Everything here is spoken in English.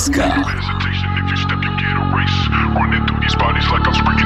Alaska. Hesitation, if you step, you get erased. Running through these bodies like I'm springing